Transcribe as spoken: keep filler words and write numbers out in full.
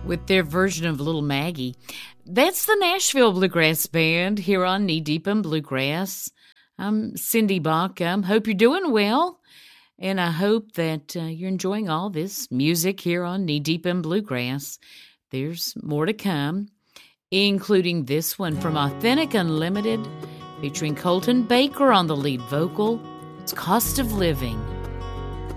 with their version of Little Maggie. That's the Nashville Bluegrass Band here on Knee Deep in Bluegrass. I'm Cindy Bach. I hope you're doing well, and I hope that uh, you're enjoying all this music here on Knee Deep in Bluegrass. There's more to come, including this one from Authentic Unlimited, featuring Colton Baker on the lead vocal. It's Cost of Living.